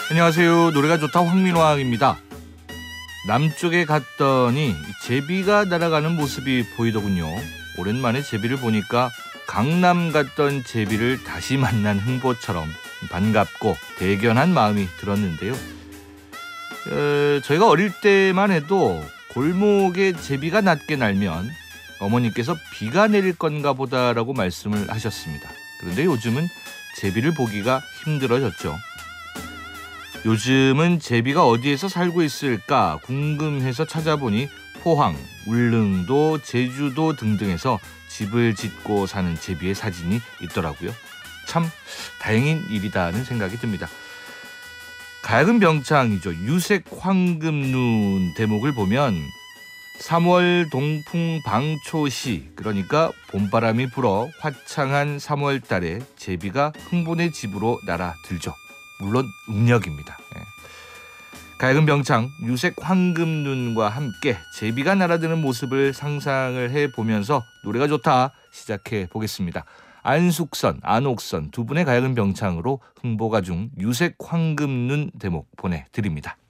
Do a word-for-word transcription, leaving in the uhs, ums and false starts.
안녕하세요. 노래가 좋다 황민화입니다. 남쪽에 갔더니 제비가 날아가는 모습이 보이더군요. 오랜만에 제비를 보니까 강남 갔던 제비를 다시 만난 흥보처럼 반갑고 대견한 마음이 들었는데요. 어, 저희가 어릴 때만 해도 골목에 제비가 낮게 날면 어머니께서 비가 내릴 건가 보다라고 말씀을 하셨습니다. 그런데 요즘은 제비를 보기가 힘들어졌죠. 요즘은 제비가 어디에서 살고 있을까 궁금해서 찾아보니 포항, 울릉도, 제주도 등등에서 집을 짓고 사는 제비의 사진이 있더라고요. 참 다행인 일이다는 생각이 듭니다. 가야금 병창이죠. 유색 황금눈 대목을 보면 삼월 동풍 방초시, 그러니까 봄바람이 불어 화창한 삼월 달에 제비가 흥본의 집으로 날아들죠. 물론 음력입니다. 예. 가야금 병창 유색 황금눈과 함께 제비가 날아드는 모습을 상상을 해보면서 노래가 좋다 시작해 보겠습니다. 안숙선, 안옥선 두 분의 가야금 병창으로 흥보가 중 유색 황금눈 대목 보내드립니다.